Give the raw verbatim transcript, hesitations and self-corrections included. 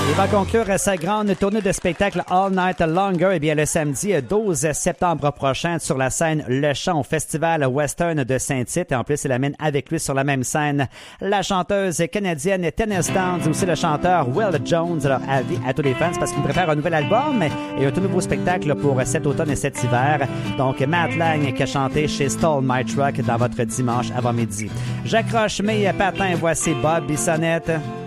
Il va conclure sa grande tournée de spectacle All Night Longer eh bien, le samedi douze septembre prochain sur la scène Le Champ au Festival Western de Saint-Tite. Et en plus, il amène avec lui sur la même scène la chanteuse canadienne Tennis Downs, aussi le chanteur Will Jones. Alors, avis à tous les fans parce qu'il prépare un nouvel album et un tout nouveau spectacle pour cet automne et cet hiver. Donc, Matt Lang qui a chanté chez Stole My Truck dans votre dimanche avant-midi. J'accroche mes patins. Voici Bob Bissonnette.